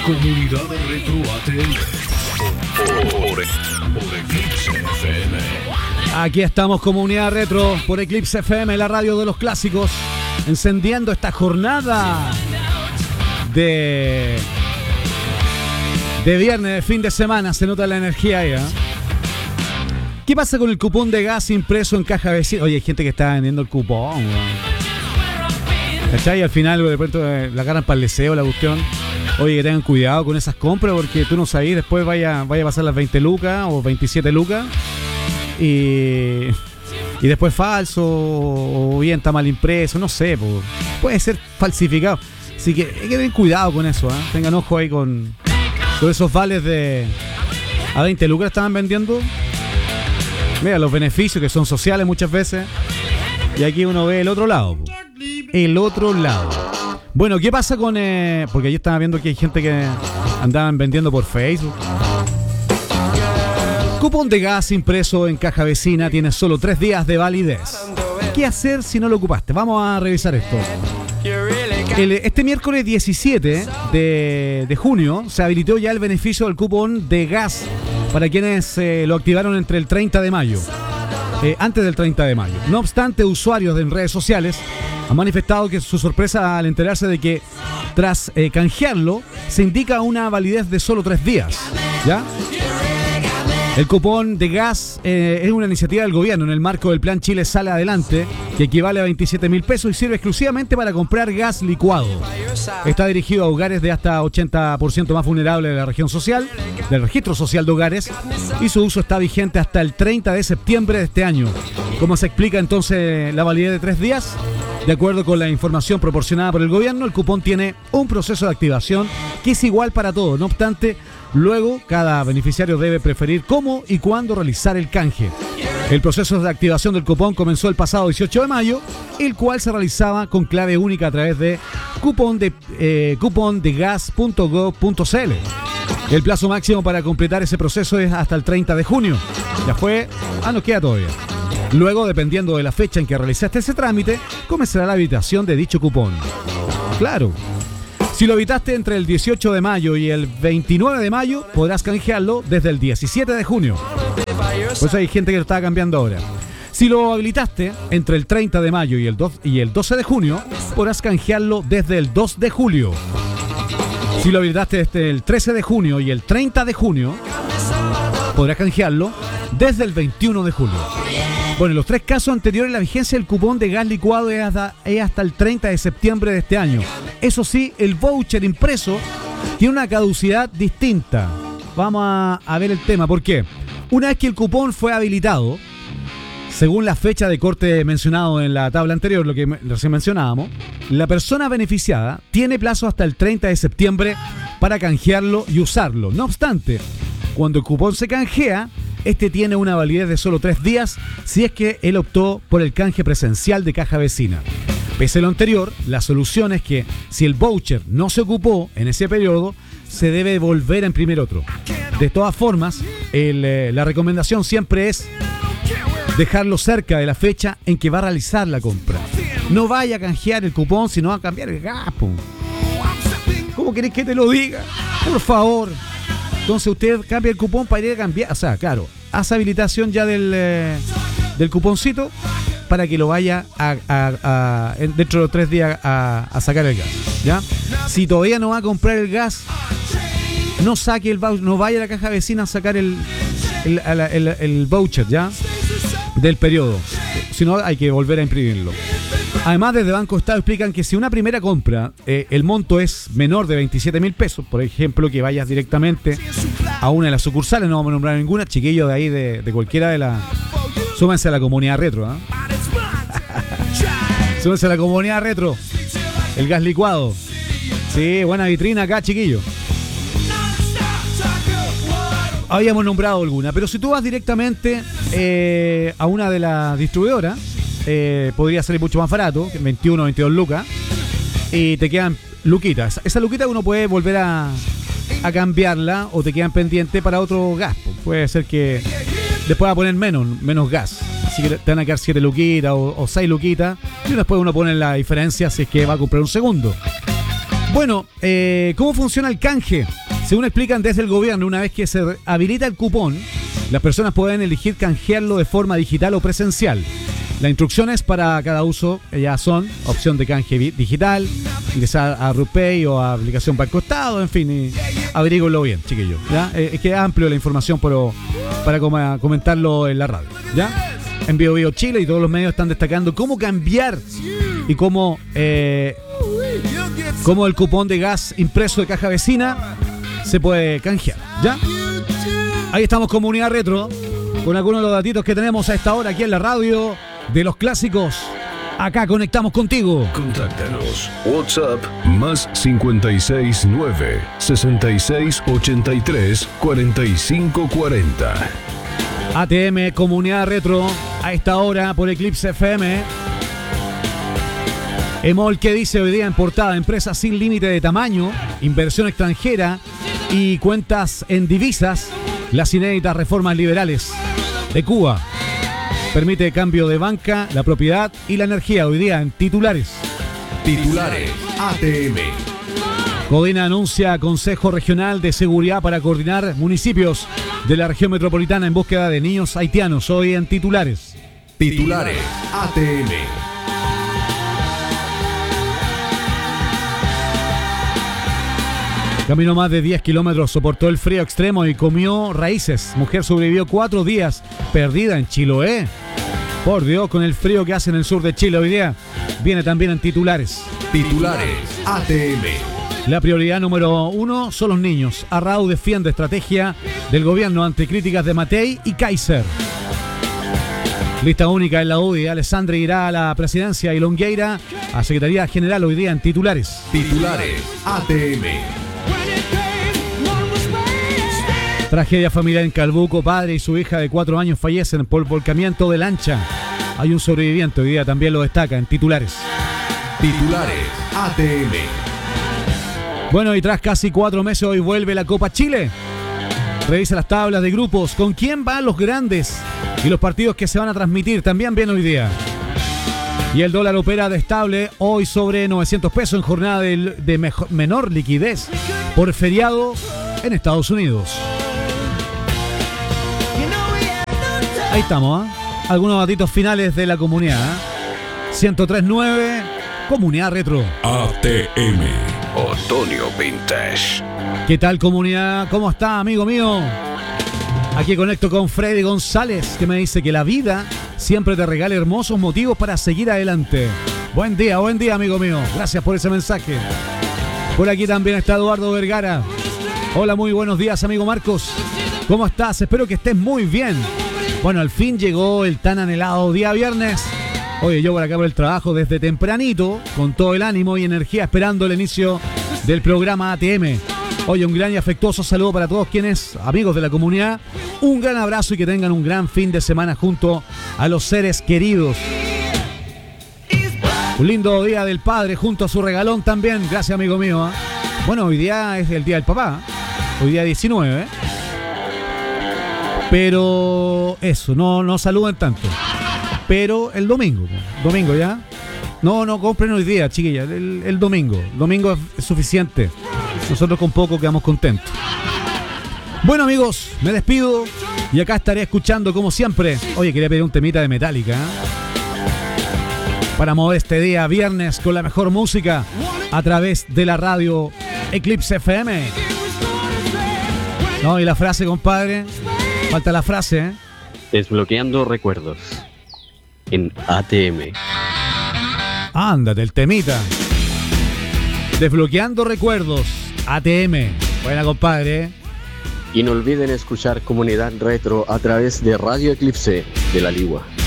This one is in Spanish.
Comunidad Retro ATL por Eclipse FM. Aquí estamos, Comunidad Retro, por Eclipse FM, la radio de los clásicos, encendiendo esta jornada de viernes, de fin de semana. Se nota la energía ahí, ¿eh? ¿Qué pasa con el cupón de gas impreso en caja vecina? Oye, hay gente que está vendiendo el cupón, ¿cachai? Y al final de pronto la agarran para el deseo, la cuestión. Oye, que tengan cuidado con esas compras, porque tú no sabes, después vaya a pasar las 20 lucas o 27 lucas y después falso, o bien está mal impreso, no sé, puede ser falsificado. Así que hay que tener cuidado con eso, ¿eh? Tengan ojo ahí con esos vales de a 20 lucas estaban vendiendo. Mira los beneficios que son sociales muchas veces. Y aquí uno ve el otro lado. El otro lado. Bueno, ¿qué pasa con...? Porque yo estaba viendo que hay gente que andaban vendiendo por Facebook. Cupón de gas impreso en caja vecina tiene solo 3 días de validez. ¿Qué hacer si no lo ocupaste? Vamos a revisar esto. Este miércoles 17 de junio se habilitó ya el beneficio del cupón de gas para quienes lo activaron entre el 30 de mayo. Antes del 30 de mayo. No obstante, usuarios en redes sociales han manifestado que su sorpresa al enterarse de que tras canjearlo se indica una validez de solo 3 días. ¿Ya? El cupón de gas es una iniciativa del gobierno en el marco del Plan Chile Sale Adelante, que equivale a 27.000 pesos y sirve exclusivamente para comprar gas licuado. Está dirigido a hogares de hasta 80% más vulnerables de la región social, del registro social de hogares, y su uso está vigente hasta el 30 de septiembre de este año. ¿Cómo se explica entonces la validez de 3 días? De acuerdo con la información proporcionada por el gobierno, el cupón tiene un proceso de activación que es igual para todos. No obstante, luego cada beneficiario debe preferir cómo y cuándo realizar el canje. El proceso de activación del cupón comenzó el pasado 18 de mayo, el cual se realizaba con clave única a través de cupondegas.gov.cl. El plazo máximo para completar ese proceso es hasta el 30 de junio. Ya fue, nos queda todavía. Luego, dependiendo de la fecha en que realizaste ese trámite, comenzará la habilitación de dicho cupón. Claro. Si lo habitaste entre el 18 de mayo y el 29 de mayo, podrás canjearlo desde el 17 de junio. Pues hay gente que lo está cambiando ahora. Si lo habilitaste entre el 30 de mayo y el 12 de junio, podrás canjearlo desde el 2 de julio. Si lo habilitaste desde el 13 de junio y el 30 de junio, podrás canjearlo desde el 21 de julio. Bueno, en los 3 casos anteriores, la vigencia del cupón de gas licuado es hasta el 30 de septiembre de este año. Eso sí, el voucher impreso tiene una caducidad distinta. Vamos a ver el tema. ¿Por qué? Una vez que el cupón fue habilitado, según la fecha de corte mencionado en la tabla anterior, lo que recién mencionábamos, la persona beneficiada tiene plazo hasta el 30 de septiembre para canjearlo y usarlo. No obstante, cuando el cupón se canjea, este tiene una validez de solo 3 días si es que él optó por el canje presencial de caja vecina. Pese a lo anterior, la solución es que si el voucher no se ocupó en ese periodo, se debe volver a imprimir otro. De todas formas, la recomendación siempre es dejarlo cerca de la fecha en que va a realizar la compra. No vaya a canjear el cupón, sino a cambiar el gas. ¿Cómo querés que te lo diga? Por favor. Entonces usted cambia el cupón para ir a cambiar. O sea, claro, hace habilitación ya del cuponcito para que lo vaya dentro de los 3 días a sacar el gas. ¿Ya? Si todavía no va a comprar el gas, no saque el voucher, no vaya a la caja vecina a sacar el voucher, ¿ya? Del periodo. Si no, hay que volver a imprimirlo. Además, desde Banco Estado explican que si una primera compra, el monto es menor de 27.000 pesos, por ejemplo, que vayas directamente a una de las sucursales, no vamos a nombrar ninguna, chiquillos de ahí, de cualquiera de las... Súmense a la comunidad retro, ¿eh? Súmense a la comunidad retro. El gas licuado. Sí, buena vitrina acá, chiquillos. Habíamos nombrado alguna, pero si tú vas directamente a una de las distribuidoras, podría salir mucho más barato, 21 o 22 lucas, y te quedan luquitas. Esa luquita uno puede volver a cambiarla o te quedan pendientes para otro gas. Puede ser que después va a poner menos gas. Así que te van a quedar 7 luquitas o 6 luquitas, y después uno pone la diferencia si es que va a comprar un segundo. Bueno, ¿cómo funciona el canje? Según explican desde el gobierno, una vez que se habilita el cupón, las personas pueden elegir canjearlo de forma digital o presencial. Las instrucciones para cada uso ya son opción de canje digital, ingresar a RuPay o a aplicación Banco Estado, en fin, y averíguenlo bien, chiquillos. ¿Ya? Es que es amplio la información para comentarlo en la radio. ¿Ya? En Bio Chile y todos los medios están destacando cómo cambiar y cómo el cupón de gas impreso de caja vecina se puede canjear. ¿Ya? Ahí estamos, Comunidad Retro, con algunos de los datitos que tenemos a esta hora aquí en la radio de los clásicos. Acá conectamos contigo. Contáctanos. WhatsApp más 569 6683 4540. ATM Comunidad Retro a esta hora por Eclipse FM. Emol, que dice hoy día en portada: empresa sin límite de tamaño, inversión extranjera y cuentas en divisas. Las inéditas reformas liberales de Cuba permite cambio de banca, la propiedad y la energía. Hoy día en titulares. Titulares ATM. Codina anuncia Consejo Regional de Seguridad para coordinar municipios de la región metropolitana en búsqueda de niños haitianos. Hoy en titulares. Titulares ATM. Caminó más de 10 kilómetros, soportó el frío extremo y comió raíces. Mujer sobrevivió 4 días perdida en Chiloé. Por Dios, con el frío que hace en el sur de Chile hoy día. Viene también en titulares. Titulares ATM. La prioridad número 1 son los niños. Arrau defiende estrategia del gobierno ante críticas de Matei y Kaiser. Lista única en la UDI. Alessandri irá a la presidencia y Longueira a Secretaría General hoy día en titulares. Titulares ATM. Tragedia familiar en Calbuco. Padre y su hija de 4 años fallecen por volcamiento de lancha. Hay un sobreviviente, hoy día también lo destaca en titulares. Titulares ATM. Bueno, y tras casi 4 meses hoy vuelve la Copa Chile. Revisa las tablas de grupos. ¿Con quién van los grandes? Y los partidos que se van a transmitir también bien hoy día. Y el dólar opera de estable hoy sobre 900 pesos en jornada de menor liquidez por feriado en Estados Unidos. Ahí estamos, ¿eh? Algunos datitos finales de la comunidad. 103.9 Comunidad Retro. ATM. Otoño Vintage. ¿Qué tal, comunidad? ¿Cómo está, amigo mío? Aquí conecto con Freddy González, que me dice que la vida siempre te regala hermosos motivos para seguir adelante. Buen día, amigo mío. Gracias por ese mensaje. Por aquí también está Eduardo Vergara. Hola, muy buenos días, amigo Marcos. ¿Cómo estás? Espero que estés muy bien. Bueno, al fin llegó el tan anhelado día viernes. Oye, yo por acá por el trabajo desde tempranito, con todo el ánimo y energía, esperando el inicio del programa ATM. Oye, un gran y afectuoso saludo para todos quienes, amigos de la comunidad. Un gran abrazo y que tengan un gran fin de semana junto a los seres queridos. Un lindo día del padre junto a su regalón también. Gracias, amigo mío. Bueno, hoy día es el día del papá. Hoy día 19. Pero eso, no saluden tanto. Pero el domingo ya. No compren hoy día, chiquillas. El domingo. El domingo es suficiente. Nosotros con poco quedamos contentos. Bueno, amigos, me despido. Y acá estaré escuchando como siempre. Oye, quería pedir un temita de Metallica, para mover este día viernes con la mejor música a través de la radio Eclipse FM. No, y la frase, compadre. Falta la frase, Desbloqueando recuerdos en ATM. Ándate, el temita. Desbloqueando recuerdos, ATM. Buena, compadre. Y no olviden escuchar Comunidad Retro a través de Radio Eclipse de la Ligua.